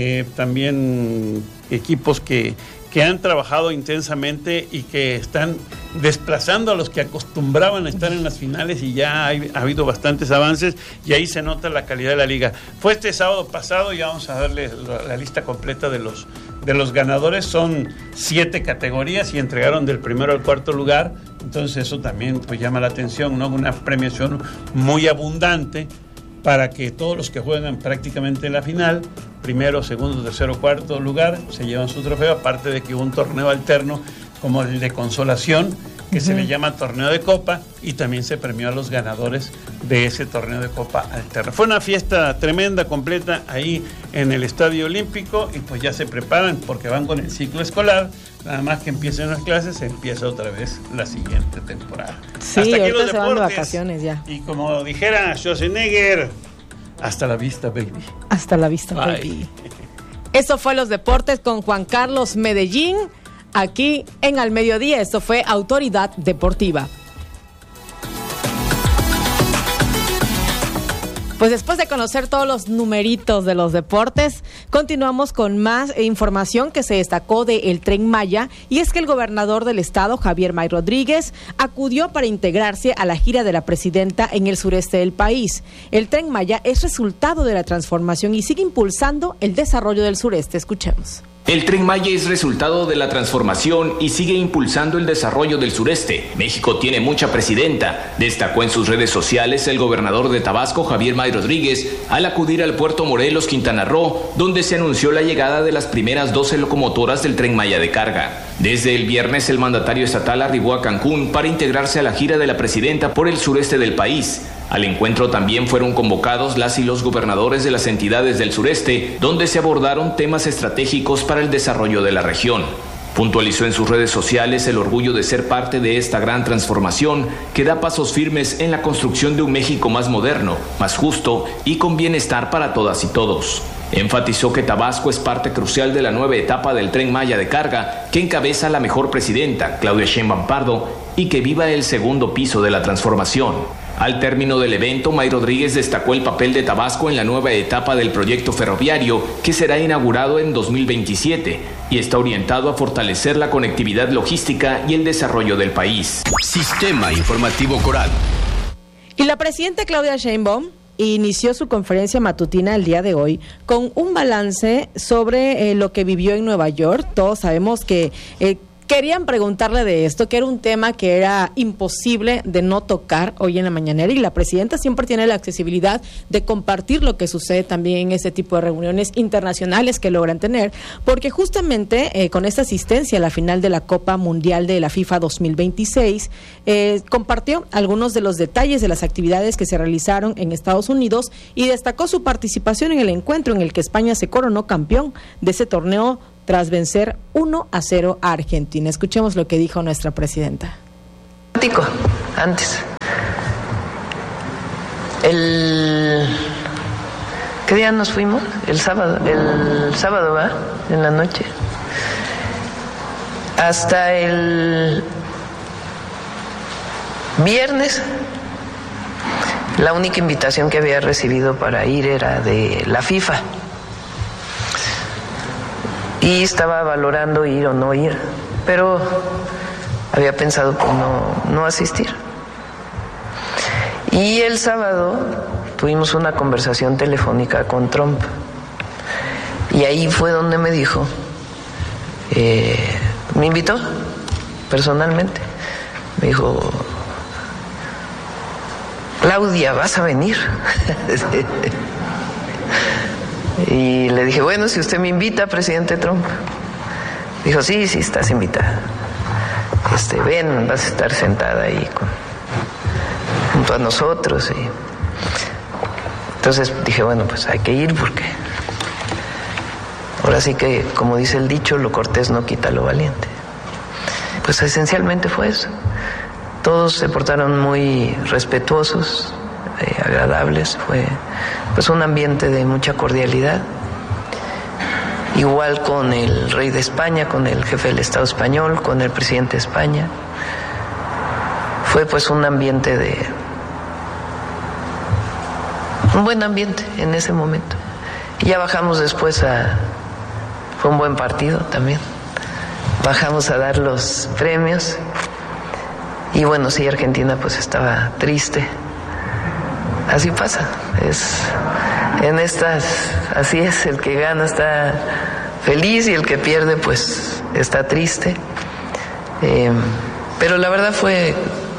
Z: también equipos que han trabajado intensamente y que están desplazando a los que acostumbraban a estar en las finales, y ya ha habido bastantes avances y ahí se nota la calidad de la liga. Fue este sábado pasado, ya vamos a darle la lista completa de los ganadores. Son 7 categorías y entregaron del primero al cuarto lugar, entonces eso también pues llama la atención, ¿no? Una premiación muy abundante para que todos los que juegan prácticamente en la final, primero, segundo, tercero, cuarto lugar, se llevan su trofeo, aparte de que hubo un torneo alterno como el de consolación, que se le llama torneo de copa, y también se premió a los ganadores de ese torneo de copa alterno. Fue una fiesta tremenda, completa, ahí en el Estadio Olímpico, y pues ya se preparan porque van con el ciclo escolar. Nada más que empiecen las clases, empieza otra vez la siguiente temporada.
A: Sí,
Z: hasta aquí los
A: se van de
Z: deportes,
A: vacaciones ya.
Z: Y como dijera Schwarzenegger, hasta la vista, baby.
A: Hasta la vista,
Z: Bye.
A: baby. Eso fue Los Deportes con Juan Carlos Medellín, aquí en Al Mediodía. Esto fue Autoridad Deportiva. Pues después de conocer todos los numeritos de los deportes, continuamos con más información que se destacó del Tren Maya, y es que el gobernador del estado, Javier May Rodríguez, acudió para integrarse a la gira de la presidenta en el sureste del país. El Tren Maya es resultado de la transformación y sigue impulsando el desarrollo del sureste. Escuchemos.
C: El Tren Maya es resultado de la transformación y sigue impulsando el desarrollo del sureste. México tiene mucha presidenta, destacó en sus redes sociales el gobernador de Tabasco, Javier May Rodríguez, al acudir al puerto Morelos, Quintana Roo, donde se anunció la llegada de las primeras 12 locomotoras del Tren Maya de carga. Desde el viernes, el mandatario estatal arribó a Cancún para integrarse a la gira de la presidenta por el sureste del país. Al encuentro también fueron convocados las y los gobernadores de las entidades del sureste, donde se abordaron temas estratégicos para el desarrollo de la región. Puntualizó en sus redes sociales el orgullo de ser parte de esta gran transformación que da pasos firmes en la construcción de un México más moderno, más justo y con bienestar para todas y todos. Enfatizó que Tabasco es parte crucial de la nueva etapa del Tren Maya de carga que encabeza la mejor presidenta, Claudia Sheinbaum Pardo, y que viva el segundo piso de la transformación. Al término del evento, May Rodríguez destacó el papel de Tabasco en la nueva etapa del proyecto ferroviario que será inaugurado en 2027 y está orientado a fortalecer la conectividad logística y el desarrollo del país.
X: Sistema Informativo Coral.
A: Y la presidenta Claudia Sheinbaum inició su conferencia matutina el día de hoy con un balance sobre lo que vivió en Nueva York. Todos sabemos que querían preguntarle de esto, que era un tema que era imposible de no tocar hoy en la mañanera, y la presidenta siempre tiene la accesibilidad de compartir lo que sucede también en este tipo de reuniones internacionales que logran tener, porque justamente con esta asistencia a la final de la Copa Mundial de la FIFA 2026, compartió algunos de los detalles de las actividades que se realizaron en Estados Unidos y destacó su participación en el encuentro en el que España se coronó campeón de ese torneo tras vencer 1-0 a Argentina. Escuchemos lo que dijo nuestra presidenta.
D: Antes. ¿Qué día nos fuimos? El sábado, ¿va? En la noche. Hasta el viernes, la única invitación que había recibido para ir era de la FIFA. Y estaba valorando ir o no ir, pero había pensado pues no asistir. Y el sábado tuvimos una conversación telefónica con Trump. Y ahí fue donde me dijo, me invitó personalmente. Me dijo, Claudia, ¿vas a venir? Y le dije, bueno, si usted me invita, presidente Trump. Dijo, sí, estás invitada. Ven, vas a estar sentada ahí junto a nosotros. Y entonces dije, bueno, pues hay que ir porque ahora sí que, como dice el dicho, lo cortés no quita lo valiente. Pues esencialmente fue eso. Todos se portaron muy respetuosos, agradables. Fue pues un ambiente de mucha cordialidad. Igual con el rey de España, con el jefe del Estado español, con el presidente de España. Fue pues un buen ambiente en ese momento. Y ya bajamos después fue un buen partido también. Bajamos a dar los premios. Y bueno, sí, Argentina pues estaba triste. Así pasa. Así es, el que gana está feliz y el que pierde pues está triste. Pero la verdad fue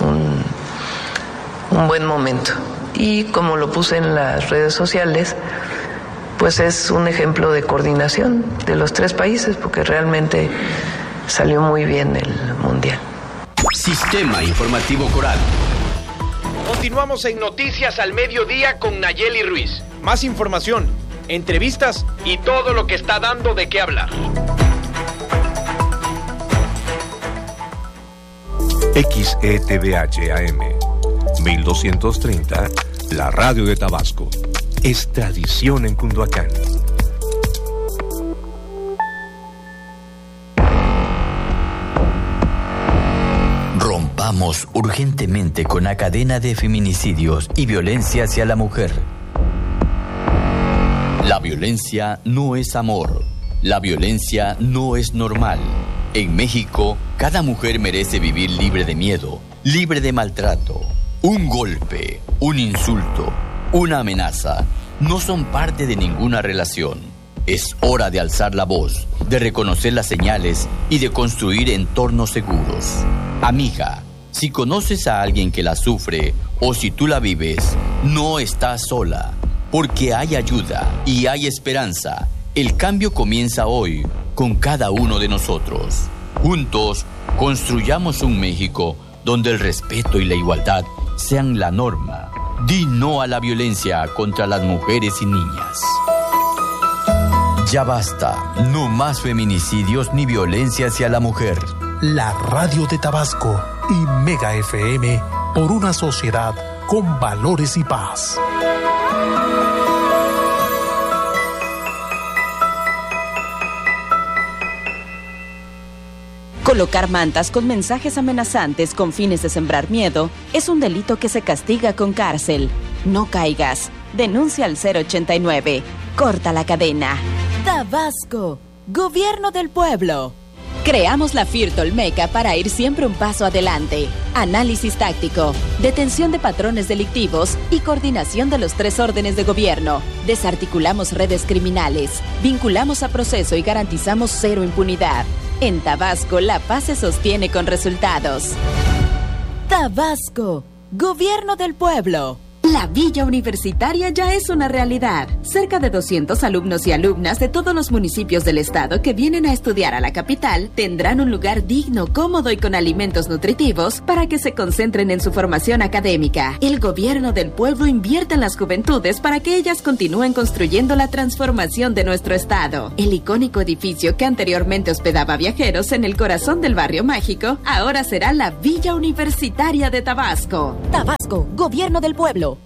D: un buen momento. Y como lo puse en las redes sociales, pues es un ejemplo de coordinación de los tres países, porque realmente salió muy bien el Mundial.
X: Sistema Informativo Coral.
E: Continuamos en Noticias al Mediodía con Nayeli Ruiz. Más información, entrevistas y todo lo que está dando de qué hablar.
K: XETVH AM 1230, la radio de Tabasco. Es tradición en Cunduacán.
X: Rompamos urgentemente con la cadena de feminicidios y violencia hacia la mujer. La violencia no es amor. La violencia no es normal. En México, cada mujer merece vivir libre de miedo, libre de maltrato. Un golpe, un insulto, una amenaza no son parte de ninguna relación. Es hora de alzar la voz, de reconocer las señales y de construir entornos seguros. Amiga, si conoces a alguien que la sufre o si tú la vives, no estás sola, porque hay ayuda y hay esperanza. El cambio comienza hoy con cada uno de nosotros. Juntos, construyamos un México donde el respeto y la igualdad sean la norma. Di no a la violencia contra las mujeres y niñas. Ya basta, no más feminicidios ni violencia hacia la mujer.
G: La radio de Tabasco y Mega FM por una sociedad con valores y paz.
W: Colocar mantas con mensajes amenazantes con fines de sembrar miedo es un delito que se castiga con cárcel. No caigas. Denuncia al 089. Corta la cadena. Tabasco, Gobierno del Pueblo. Creamos la FIRT Olmeca para ir siempre un paso adelante. Análisis táctico, detención de patrones delictivos y coordinación de los 3 órdenes de gobierno. Desarticulamos redes criminales, vinculamos a proceso y garantizamos 0 impunidad. En Tabasco, la paz se sostiene con resultados. Tabasco, Gobierno del Pueblo. La Villa Universitaria ya es una realidad. Cerca de 200 alumnos y alumnas de todos los municipios del estado que vienen a estudiar a la capital tendrán un lugar digno, cómodo y con alimentos nutritivos para que se concentren en su formación académica. El Gobierno del Pueblo invierte en las juventudes para que ellas continúen construyendo la transformación de nuestro estado. El icónico edificio que anteriormente hospedaba viajeros en el corazón del Barrio Mágico ahora será la Villa Universitaria de Tabasco. Tabasco, Gobierno del Pueblo.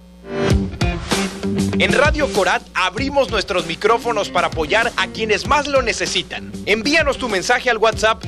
E: En Radio Corat abrimos nuestros micrófonos para apoyar a quienes más lo necesitan. Envíanos tu mensaje al WhatsApp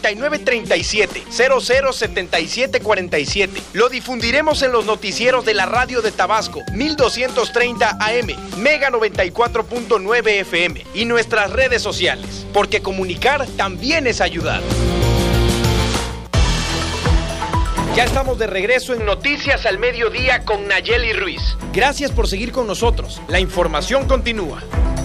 E: 9937-007747. Lo difundiremos en los noticieros de la radio de Tabasco, 1230 AM, Mega 94.9 FM y nuestras redes sociales, porque comunicar también es ayudar. Ya estamos de regreso en Noticias al Mediodía con Nayeli Ruiz. Gracias por seguir con nosotros. La información continúa.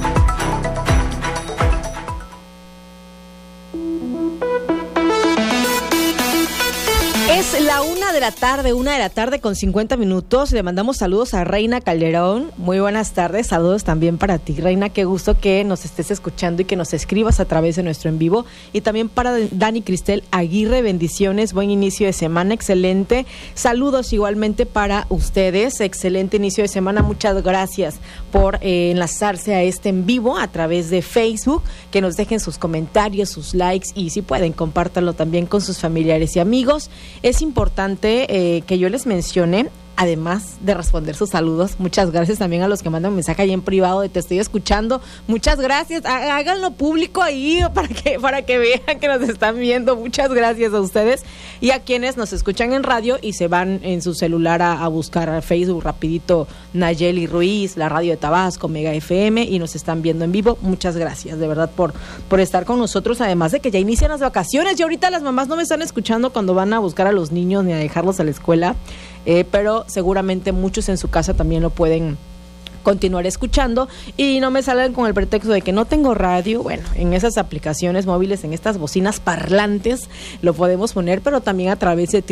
A: Es la 1:00 con 50 minutos. Le mandamos saludos a Reina Calderón. Muy buenas tardes, saludos también para ti, Reina. Qué gusto que nos estés escuchando y que nos escribas a través de nuestro en vivo. Y también para Dani Cristel Aguirre, bendiciones, buen inicio de semana, excelente. Saludos igualmente para ustedes, excelente inicio de semana. Muchas gracias por enlazarse a este en vivo a través de Facebook. Que nos dejen sus comentarios, sus likes y si pueden, compártanlo también con sus familiares y amigos. Es importante que yo les mencione, además de responder sus saludos, muchas gracias también a los que mandan mensaje ahí en privado de te estoy escuchando, muchas gracias, háganlo público ahí para que vean que nos están viendo, muchas gracias a ustedes y a quienes nos escuchan en radio y se van en su celular a buscar a Facebook rapidito Nayeli Ruiz, la radio de Tabasco, Mega FM y nos están viendo en vivo, muchas gracias de verdad por estar con nosotros, además de que ya inician las vacaciones y ahorita las mamás no me están escuchando cuando van a buscar a los niños ni a dejarlos a la escuela. Pero seguramente muchos en su casa también lo pueden continuar escuchando y no me salgan con el pretexto de que no tengo radio. Bueno, en esas aplicaciones móviles, en estas bocinas parlantes lo podemos poner, pero también a través de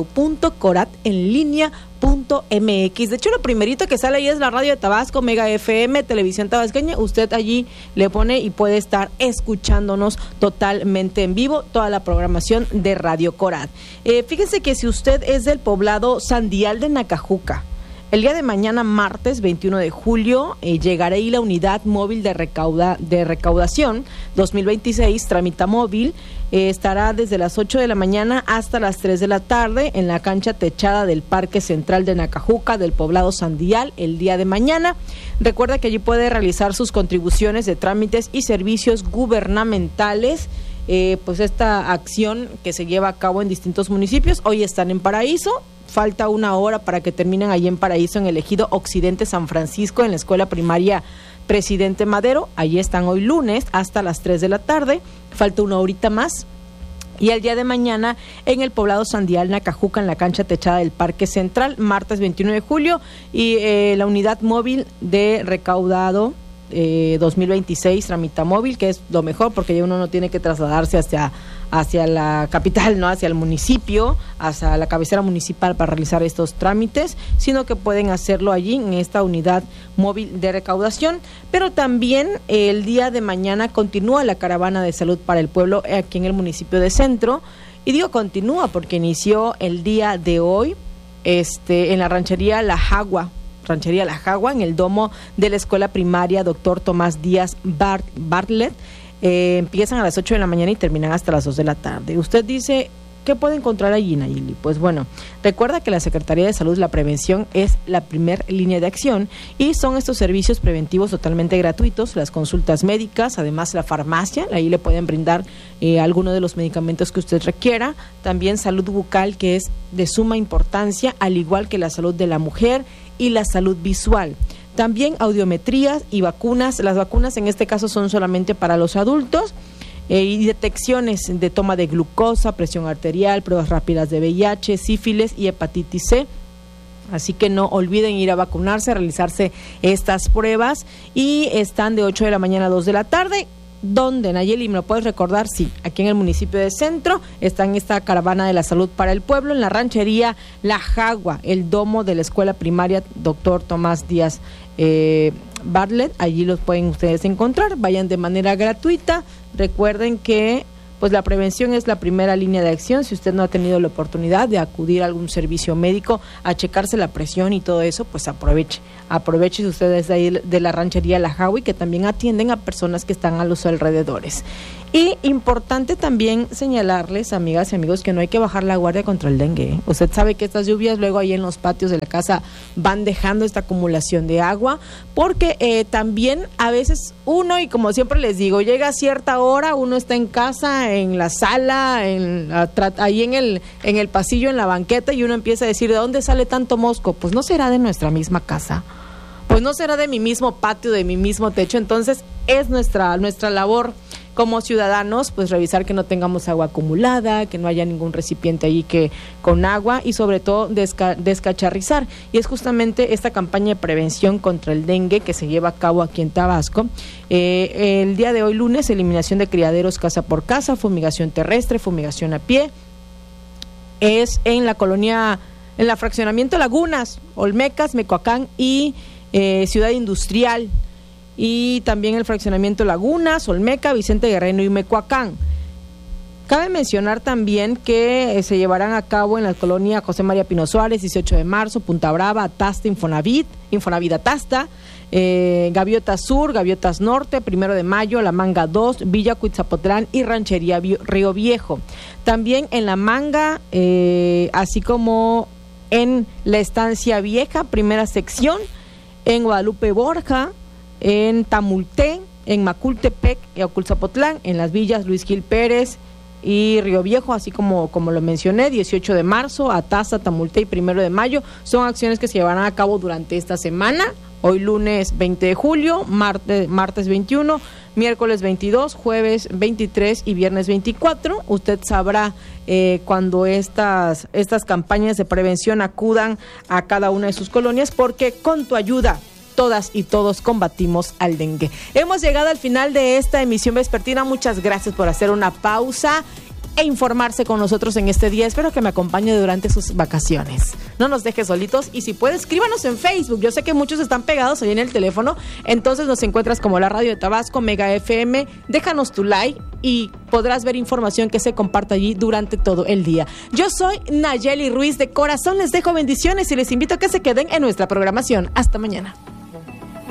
A: www.coratenlinea.mx. De hecho, lo primerito que sale ahí es la radio de Tabasco, Mega FM, Televisión Tabasqueña. Usted allí le pone y puede estar escuchándonos totalmente en vivo toda la programación de Radio Corat. Fíjense que si usted es del poblado Sandial de Nacajuca, el día de mañana, martes 21 de julio, llegará ahí la unidad móvil de recaudación 2026, Tramitamóvil. Estará desde las 8 de la mañana hasta las 3 de la tarde en la cancha techada del Parque Central de Nacajuca, del poblado Sandial, el día de mañana. Recuerda que allí puede realizar sus contribuciones de trámites y servicios gubernamentales. Pues esta acción que se lleva a cabo en distintos municipios, hoy están en Paraíso. Falta una hora para que terminen allí en Paraíso, en el ejido Occidente San Francisco, en la escuela primaria Presidente Madero. Allí están hoy lunes hasta las 3 de la tarde. Falta una horita más. Y el día de mañana en el poblado Sandial, Nacajuca, en la cancha techada del Parque Central, martes 21 de julio. Y la unidad móvil de recaudado 2026, Tramitamóvil, que es lo mejor porque ya uno no tiene que trasladarse hacia la capital, no hacia el municipio, hacia la cabecera municipal para realizar estos trámites, sino que pueden hacerlo allí en esta unidad móvil de recaudación. Pero también el día de mañana continúa la caravana de salud para el pueblo aquí en el municipio de Centro, y digo continúa porque inició el día de hoy en la ranchería La Jagua, en el domo de la escuela primaria Dr. Tomás Díaz Bartlett. Empiezan a las 8 de la mañana y terminan hasta las 2 de la tarde. Usted dice, ¿qué puede encontrar allí, Nayeli? Pues bueno, recuerda que la Secretaría de Salud, la prevención es la primer línea de acción y son estos servicios preventivos totalmente gratuitos, las consultas médicas, además la farmacia, ahí le pueden brindar alguno de los medicamentos que usted requiera, también salud bucal, que es de suma importancia, al igual que la salud de la mujer y la salud visual. También audiometrías y vacunas. Las vacunas en este caso son solamente para los adultos y detecciones de toma de glucosa, presión arterial, pruebas rápidas de VIH, sífilis y hepatitis C. Así que no olviden ir a vacunarse, a realizarse estas pruebas y están de 8 de la mañana a 2 de la tarde. ¿Dónde, Nayeli? ¿Me lo puedes recordar? Sí, aquí en el municipio de Centro está en esta caravana de la salud para el pueblo, en la ranchería La Jagua, el domo de la escuela primaria Dr. Tomás Díaz Bartlett. Allí los pueden ustedes encontrar, vayan de manera gratuita. Recuerden que pues la prevención es la primera línea de acción. Si usted no ha tenido la oportunidad de acudir a algún servicio médico a checarse la presión y todo eso, pues aproveche si usted es de ahí de la ranchería La Jagua, que también atienden a personas que están a los alrededores. Y importante también señalarles, amigas y amigos, que no hay que bajar la guardia contra el dengue, ¿eh? Usted sabe que estas lluvias luego ahí en los patios de la casa van dejando esta acumulación de agua, porque también a veces uno, y como siempre les digo, llega a cierta hora, uno está en casa, en la sala, ahí en el pasillo, en la banqueta, y uno empieza a decir, ¿de dónde sale tanto mosco? Pues no será de nuestra misma casa, pues no será de mi mismo patio, de mi mismo techo. Entonces es nuestra labor como ciudadanos, pues revisar que no tengamos agua acumulada, que no haya ningún recipiente ahí que con agua y sobre todo descacharrizar. Y es justamente esta campaña de prevención contra el dengue que se lleva a cabo aquí en Tabasco. El día de hoy, lunes, eliminación de criaderos casa por casa, fumigación terrestre, fumigación a pie. Es en la colonia, en la fraccionamiento Lagunas, Olmecas, Mecoacán y Ciudad Industrial. Y también el fraccionamiento Lagunas, Olmeca, Vicente Guerrero y Mecoacán. Cabe mencionar también que se llevarán a cabo en la colonia José María Pino Suárez, 18 de marzo, Punta Brava, Atasta, Infonavit Atasta, Gaviotas Sur, Gaviotas Norte, 1 de mayo, La Manga 2, Villa Cuitzapotlán y Ranchería Río Viejo. También en La Manga, así como en la Estancia Vieja, primera sección, en Guadalupe Borja, en Tamulté, en Macultepec y Oculzapotlán, en las villas Luis Gil Pérez y Río Viejo, así como lo mencioné, 18 de marzo, Atasta, Tamulté y 1 de mayo. Son acciones que se llevarán a cabo durante esta semana. Hoy lunes 20 de julio, martes 21, miércoles 22, jueves 23 y viernes 24. Usted sabrá cuando estas campañas de prevención acudan a cada una de sus colonias, porque con tu ayuda todas y todos combatimos al dengue. Hemos llegado al final de esta emisión vespertina. Muchas gracias por hacer una pausa e informarse con nosotros en este día. Espero que me acompañe durante sus vacaciones. No nos deje solitos y si puede, escríbanos en Facebook. Yo sé que muchos están pegados ahí en el teléfono, entonces nos encuentras como la Radio de Tabasco, Mega FM. Déjanos tu like y podrás ver información que se comparte allí durante todo el día. Yo soy Nayeli Ruiz. De corazón les dejo bendiciones y les invito a que se queden en nuestra programación. Hasta mañana.